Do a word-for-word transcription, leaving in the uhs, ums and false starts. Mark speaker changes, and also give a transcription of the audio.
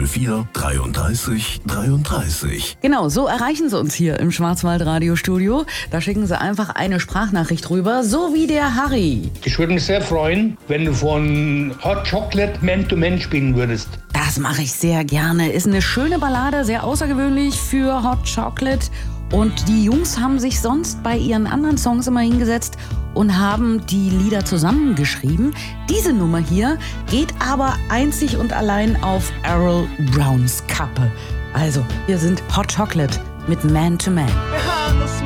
Speaker 1: vier dreiunddreißig dreiunddreißig.
Speaker 2: Genau, so erreichen Sie uns hier im Schwarzwald-Radiostudio. Da schicken Sie einfach eine Sprachnachricht rüber, so wie der Harry.
Speaker 3: Ich würde mich sehr freuen, wenn du von Hot Chocolate Man to Man spielen würdest.
Speaker 2: Das mache ich sehr gerne. Ist eine schöne Ballade, sehr außergewöhnlich für Hot Chocolate. Und die Jungs haben sich sonst bei ihren anderen Songs immer hingesetzt und haben die Lieder zusammengeschrieben. Diese Nummer hier geht aber einzig und allein auf Errol Browns Kappe. Also, hier sind Hot Chocolate mit Man to Man.
Speaker 4: Behind the